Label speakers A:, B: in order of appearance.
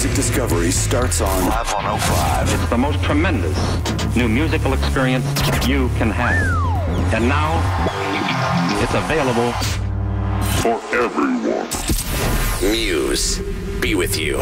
A: music discovery starts on Live 105.
B: It's the most tremendous new musical experience you can have. And now, it's available
C: for everyone.
D: Muse, be with you.